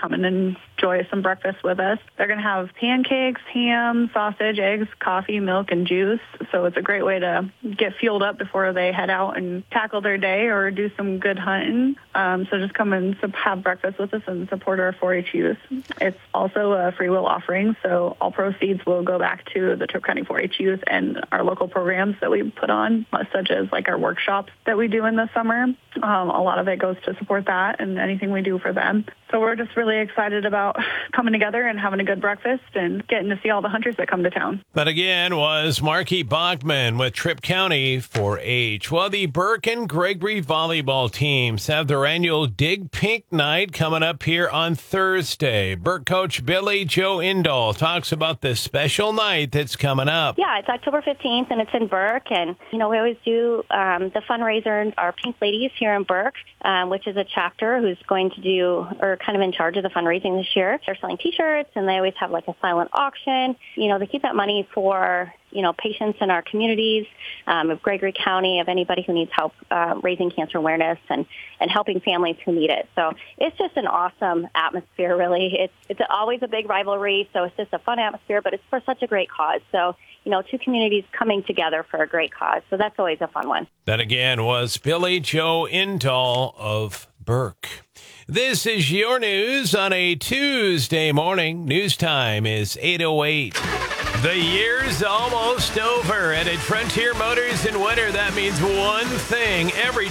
come and enjoy some breakfast with us. They're going to have pancakes, ham, sausage, eggs, coffee, milk, and juice. So it's a great way to get fueled up before they head out and tackle their day or do some good hunting. So just come and have breakfast with us and support our 4-H youth. It's also a free will offering, so all proceeds will go back to the Tripp County 4-H youth and our local programs that we put on, such as like our workshops that we do in the summer. A lot of it goes to support that and anything we do for them. So we're just really excited about coming together and having a good breakfast and getting to see all the hunters that come to town. That again was Marky Bachman with Tripp County 4-H. Well, the Burke and Gregory volleyball teams have their annual Dig Pink Night coming up here on Thursday. Burke coach Billy Joe Indahl talks about this special night that's coming up. Yeah, it's October 15th, and it's in Burke. And, we always do the fundraiser, our Pink Ladies here in Burke, which is a chapter who's going to do, or kind of in charge of the fundraising this year. They're selling T-shirts, and they always have like a silent auction. They keep that money for patients in our communities of Gregory County, of anybody who needs help raising cancer awareness and helping families who need it. So it's just an awesome atmosphere, really. It's always a big rivalry, so it's just a fun atmosphere, but it's for such a great cause. So, two communities coming together for a great cause. So that's always a fun one. That again was Billy Joe Indahl of Burke. This is your news on a Tuesday morning. News time is 8:08. The year's almost over, and at Frontier Motors in winter, that means one thing. Every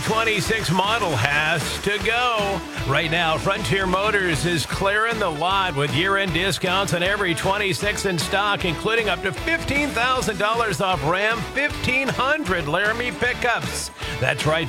2026 model has to go. Right now, Frontier Motors is clearing the lot with year-end discounts on every 26 in stock, including up to $15,000 off Ram 1500 Laramie pickups. That's right,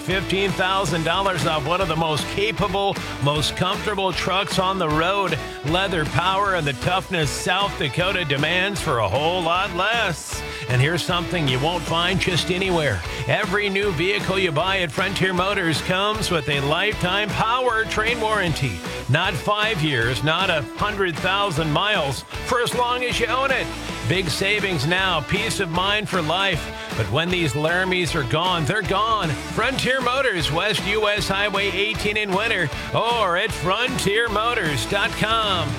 $15,000 off one of the most capable, most comfortable trucks on the road. Leather power and the toughness South Dakota demands for a whole lot less. And here's something you won't find just anywhere. Every new vehicle you buy at Frontier Motors comes with a lifetime powertrain warranty. Not 5 years, not 100,000 miles, for as long as you own it. Big savings now, peace of mind for life. But when these Laramies are gone, they're gone. Frontier Motors, West U.S. Highway 18 in winter, or at frontiermotors.com.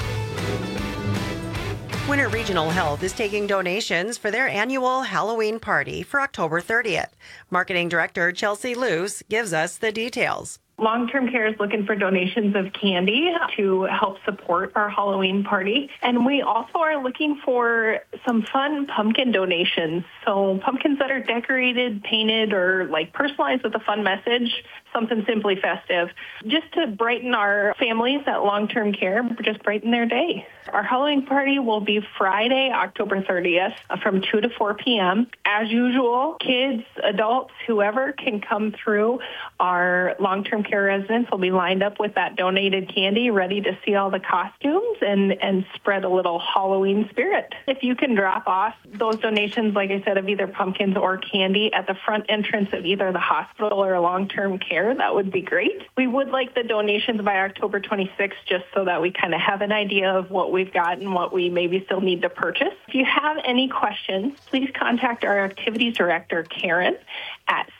Winter Regional Health is taking donations for their annual Halloween party for October 30th. Marketing Director Chelsea Luce gives us the details. Long-term care is looking for donations of candy to help support our Halloween party. And we also are looking for some fun pumpkin donations. So pumpkins that are decorated, painted, or like personalized with a fun message, something simply festive, just to brighten our families at long-term care, just brighten their day. Our Halloween party will be Friday, October 30th from 2 to 4 p.m. As usual, kids, adults, whoever can come through. Our long-term care residents will be lined up with that donated candy, ready to see all the costumes and spread a little Halloween spirit. If you can drop off those donations, like I said, of either pumpkins or candy at the front entrance of either the hospital or long-term care, that would be great. We would like the donations by October 26th, just so that we kind of have an idea of what we've got and what we maybe still need to purchase. If you have any questions, please contact our activities director, Karen, at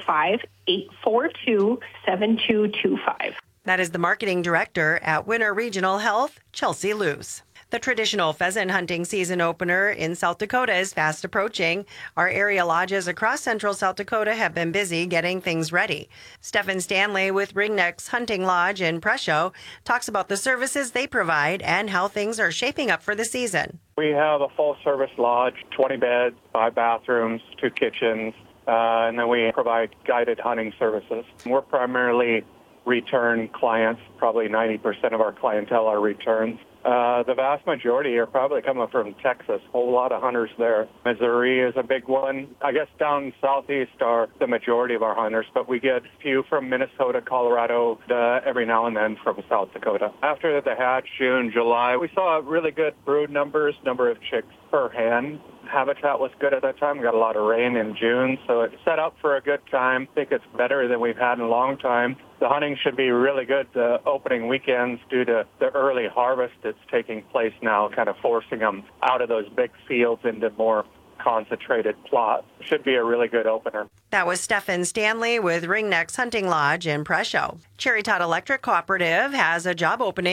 605-842-7225. That is the marketing director at Winter Regional Health, Chelsea Luce. The traditional pheasant hunting season opener in South Dakota is fast approaching. Our area lodges across central South Dakota have been busy getting things ready. Stephen Stanley with Ringnecks Hunting Lodge in Presho talks about the services they provide and how things are shaping up for the season. We have a full-service lodge, 20 beds, 5 bathrooms, 2 kitchens, and then we provide guided hunting services. We're primarily return clients. Probably 90% of our clientele are returns. The vast majority are probably coming from Texas. A whole lot of hunters there. Missouri is a big one. I guess down southeast are the majority of our hunters, but we get a few from Minnesota, Colorado, every now and then from South Dakota. After the hatch, June, July, we saw really good brood numbers, number of chicks per hen. Habitat was good at that time. We got a lot of rain in June, so it set up for a good time. I think it's better than we've had in a long time. The hunting should be really good the opening weekends due to the early harvest that's taking place now, kind of forcing them out of those big fields into more concentrated plots. Should be a really good opener. That was Stephen Stanley with Ringnecks Hunting Lodge in Presho. Cherry Tot Electric Cooperative has a job opening